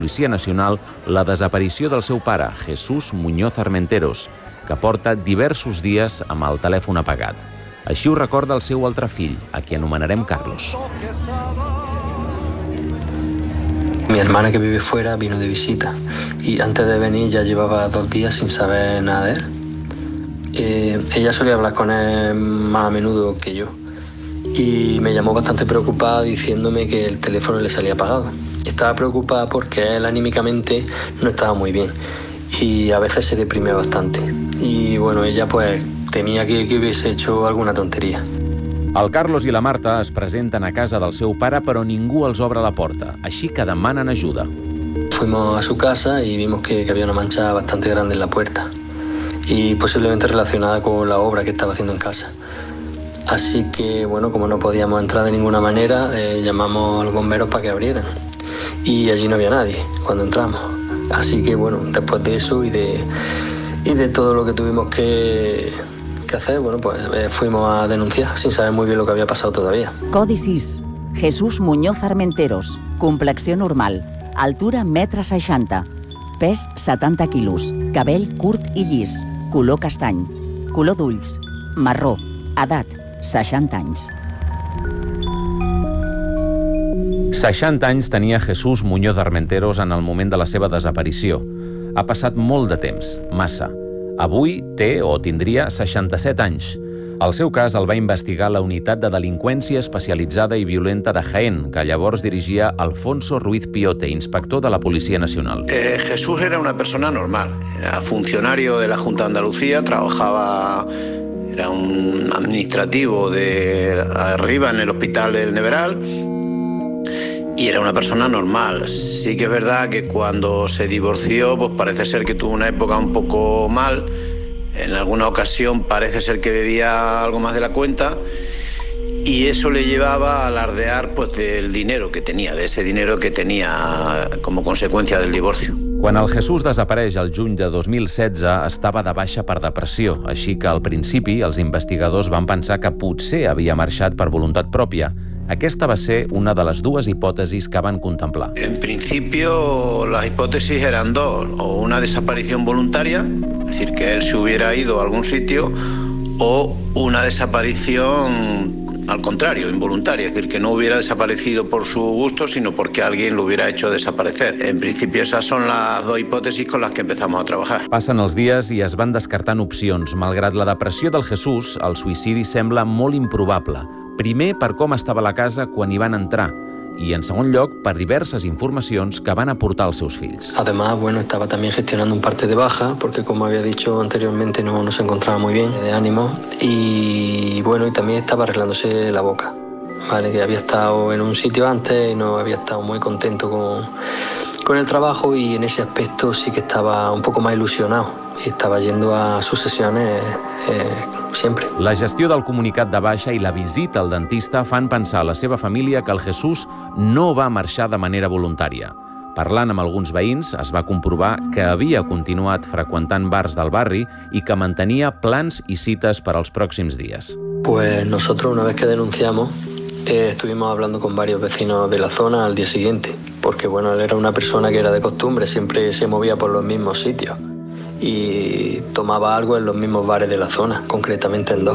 Policia Nacional la desaparició del seu pare, Jesús Muñoz Armenteros, que porta diversos dies amb el telèfon apagat. Així ho recorda el seu altre fill, a qui anomenarem Carlos. Mi hermana, que vive fuera, vino de visita y antes de venir ya llevaba 2 días sin saber nada de él. Ella solía hablar con él más a menudo que yo y me llamó bastante preocupada diciéndome que el teléfono le salía apagado. Estaba preocupada porque él anímicamente no estaba muy bien y a veces se deprimía bastante. Y bueno, ella pues temía que hubiese hecho alguna tontería. El Carlos i la Marta es presenten a casa del seu pare, però ningú els obre la porta, així que demanen ajuda. Fuimos a su casa y vimos que había una mancha bastante grande en la puerta y posiblemente relacionada con la obra que estaba haciendo en casa. Así que, bueno, como no podíamos entrar de ninguna manera, llamamos a los bomberos para que abrieran. Y allí no había nadie cuando entramos. Así que, bueno, después de eso y de todo lo que tuvimos que hacer, bueno, pues fuimos a denunciar sin saber muy bien lo que había pasado todavía. Codi 6. Jesús Muñoz Armenteros. Complexió normal. Altura 1,60 m. Pes 70 quilos. Cabell curt i llis. Color castany. Color d'ulls. Marró. Edat 60 anys. 60 anys tenia Jesús Muñoz Armenteros en el moment de la seva desaparició. Ha passat molt de temps, massa. Avui té o tindria 67 anys. El seu cas el va investigar la Unitat de Delinqüència Especialitzada i Violenta de Jaén, que llavors dirigia Alfonso Ruiz Piote, inspector de la Policía Nacional. Jesús era una persona normal. Era funcionario de la Junta de Andalucía, trabajaba... Era un administrativo de arriba en el hospital del Neveral y era una persona normal. Sí que es verdad que cuando se divorció, pues parece ser que tuvo una época un poco mal. En alguna ocasión parece ser que bebía algo más de la cuenta y eso le llevaba a alardear pues del dinero que tenía, de ese dinero que tenía como consecuencia del divorcio. Quan el Jesús desapareix el juny de 2016, estava de baixa per depressió, així que al principi els investigadors van pensar que potser havia marxat per voluntat pròpia. Aquesta va ser una de les 2 hipòtesis que van contemplar. En principio las hipótesis eran 2, o una desaparición voluntaria, es decir, que él se hubiera ido a algún sitio, o una desaparición al contrario, involuntaria, es decir, que no hubiera desaparecido por su gusto, sino porque alguien lo hubiera hecho desaparecer. En principio esas son las 2 hipòtesis con las que empezamos a trabajar. Passen els dies i es van descartant opcions. Malgrat la depressió del Jesús, el suïcidi sembla molt improbable. Primer, per com estava la casa quan hi van entrar, y en segon lloc, per diverses informacions que van aportar els seus fills. Además, bueno, estaba también gestionando un parte de baja, porque como había dicho anteriormente, no se encontraba muy bien de ánimo, y bueno, y también estaba arreglándose la boca, ¿vale? Que había estado en un sitio antes y no había estado muy contento con el trabajo, y en ese aspecto sí que estaba un poco más ilusionado y estaba yendo a sus sesiones sempre. La gestió del comunicat de baixa i la visita al dentista fan pensar a la seva família que el Jesús no va marxar de manera voluntària. Parlant amb alguns veïns, es va comprovar que havia continuat freqüentant bars del barri i que mantenia plans i cites per als pròxims dies. Pues nosotros, una vez que denunciamos, estuvimos hablando con varios vecinos de la zona al día siguiente, porque bueno, él era una persona que era de costumbre, siempre se movía por los mismos sitios y tomaba algo en los mismos bares de la zona, concretamente en 2.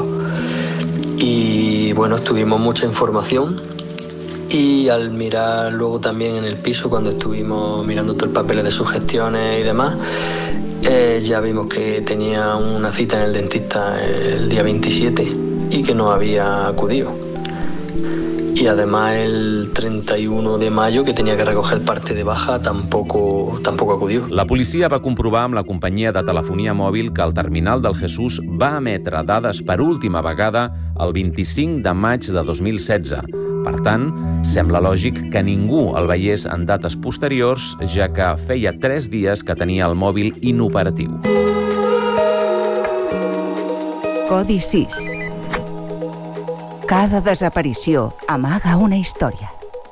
Y bueno, tuvimos mucha información, y al mirar luego también en el piso, cuando estuvimos mirando todo el papel de sus gestiones y demás, ya vimos que tenía una cita en el dentista el día 27 y que no había acudido. Y además el 31 de mayo, que tenía que recoger parte de baja, tampoco acudió. La policia va comprovar amb la companyia de telefonia mòbil que el terminal del Jesús va emetre dades per última vegada el 25 de maig de 2016. Per tant, sembla lògic que ningú el veiés en dates posteriors, ja que feia 3 dies que tenia el mòbil inoperatiu. Codi 6. Cada desaparició amaga una història.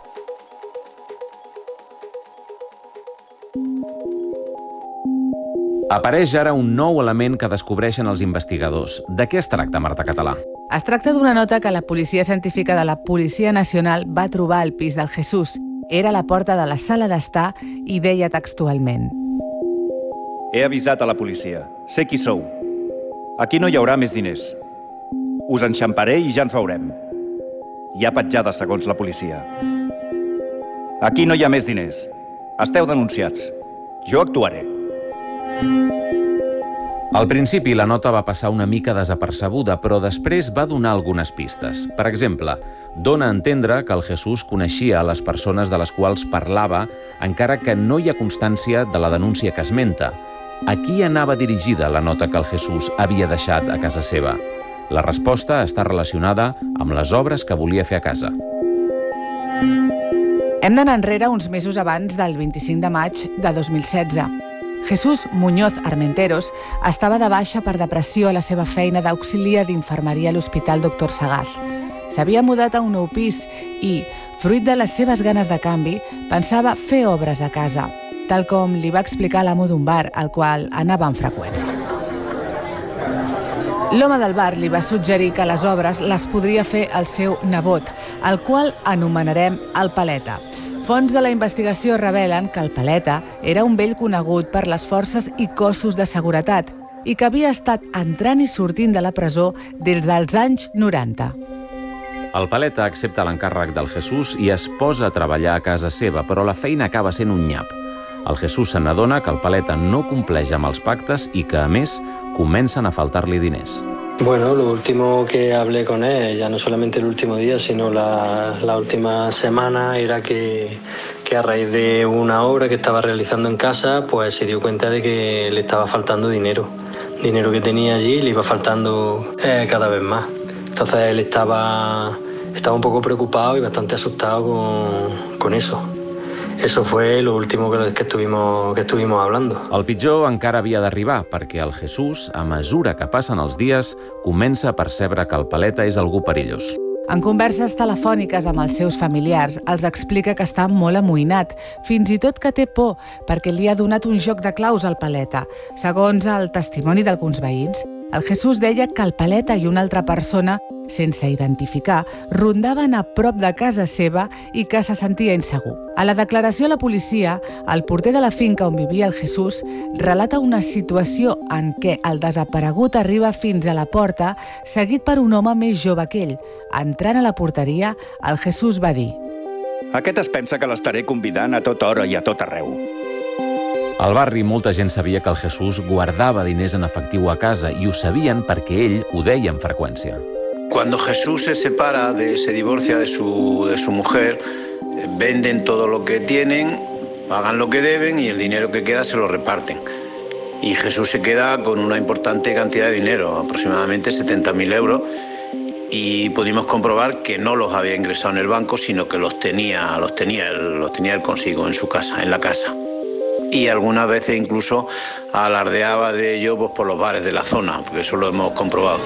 Apareix ara un nou element que descobreixen els investigadors. De què es tracta, Marta Català? Es tracta d'una nota que la Policia Científica de la Policia Nacional va trobar al pis del Jesús. Era la porta de la sala d'estar i deia textualment: He avisat a la policia. Sé qui sou. Aquí no hi haurà més diners. Us enxamparé i ja ens veurem. Hi ha petjades, segons la policia. Aquí no hi ha més diners. Esteu denunciats. Jo actuaré. Al principi la nota va passar una mica desapercebuda, però després va donar algunes pistes. Per exemple, dona a entendre que el Jesús coneixia a les persones de les quals parlava, encara que no hi ha constància de la denúncia que esmenta. A qui anava dirigida la nota que el Jesús havia deixat a casa seva? La resposta està relacionada amb les obres que volia fer a casa. Hem d'anar enrere uns mesos abans del 25 de maig de 2016. Jesús Muñoz Armenteros estava de baixa per depressió a la seva feina d'auxiliar d'infermeria a l'Hospital Dr. Sagaz. S'havia mudat a un nou pis i, fruit de les seves ganes de canvi, pensava fer obres a casa, tal com li va explicar l'amo d'un bar al qual anava amb freqüència. L'home del bar li va suggerir que les obres les podria fer el seu nebot, el qual anomenarem el Paleta. Fonts de la investigació revelen que el Paleta era un vell conegut per les forces i cossos de seguretat i que havia estat entrant i sortint de la presó des dels anys 90. El Paleta accepta l'encàrrec del Jesús i es posa a treballar a casa seva, però la feina acaba sent un nyap. El Jesús se n'adona que el Paleta no compleix amb els pactes i que, a més, comencen a faltar-li diners. Bueno, lo último que hablé con él, ya no solamente el último día, sino la última semana, era que a raíz de una obra que estaba realizando en casa, pues se dio cuenta de que le estaba faltando dinero. Dinero que tenía allí le iba faltando cada vez más. Entonces él estaba un poco preocupado y bastante asustado con eso. Eso fue lo último que estuvimos hablando. El pitjor encara havia d'arribar, perquè el Jesús, a mesura que passen els dies, comença a percebre que el Paleta és algú perillós. En converses telefòniques amb els seus familiars, els explica que està molt amoïnat, fins i tot que té por, perquè li ha donat un joc de claus al Paleta. Segons el testimoni d'alguns veïns, el Jesús deia que el Paleta i una altra persona, sense identificar, rondaven a prop de casa seva i que se sentia insegur. A la declaració a la policia, el porter de la finca on vivia el Jesús relata una situació en què el desaparegut arriba fins a la porta, seguit per un home més jove que ell. Entrant a la porteria, el Jesús va dir: Aquest es pensa que l'estaré convidant a tota hora i a tot arreu. Al barri molta gent sabia que el Jesús guardava diners en efectiu a casa i ho sabien perquè ell ho deia amb freqüència. Cuando Jesús se separa, se divorcia de su mujer, venden todo lo que tienen, pagan lo que deben y el dinero que queda se lo reparten. Y Jesús se queda con una importante cantidad de dinero, aproximadamente 70.000 euros, y pudimos comprobar que no los había ingresado en el banco, sino que los tenía él consigo en su casa, en la casa. Y algunas veces incluso alardeaba de ello pues, por los bares de la zona, porque eso lo hemos comprobado.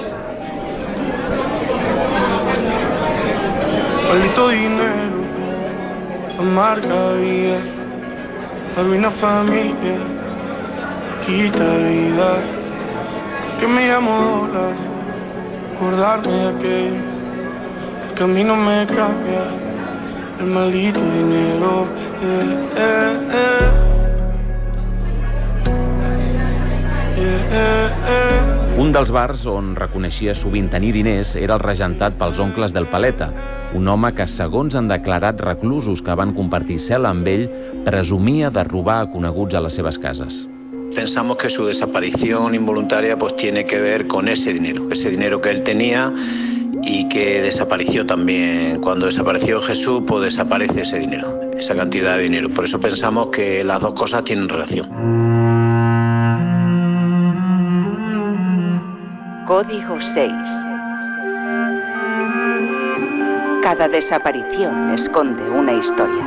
Maldito dinero, amarga vida, arruina familia, quita vida. ¿Por qué me llamo dólar? Acordarme de aquello, el camino me cambia, el maldito dinero. Un dels bars on reconeixia sovint tenir diners era el regentat pels oncles del Paleta, un home que, segons han declarat reclusos que van compartir cel·la amb ell, presumia de robar a coneguts a les seves cases. Pensamos que su desaparición involuntaria pues tiene que ver con ese dinero que él tenía y que desapareció también. Cuando desapareció Jesús, pues desaparece ese dinero, esa cantidad de dinero. Por eso pensamos que las dos cosas tienen relación. Código 6. Cada desaparición esconde una historia.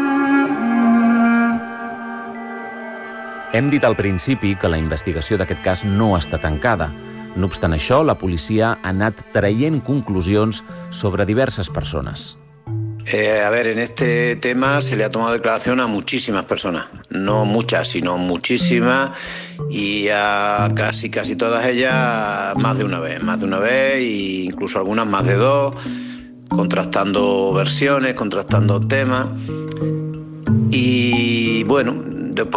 Hem dit al principi que la investigació d'aquest cas no està tancada. No obstant això, la policia ha anat traient conclusions sobre diverses persones. En este tema se le ha tomado declaración a muchísimas personas, no muchas, sino muchísimas, y a casi todas ellas más de una vez, e incluso algunas más de dos, contrastando versiones, contrastando temas. Y bueno,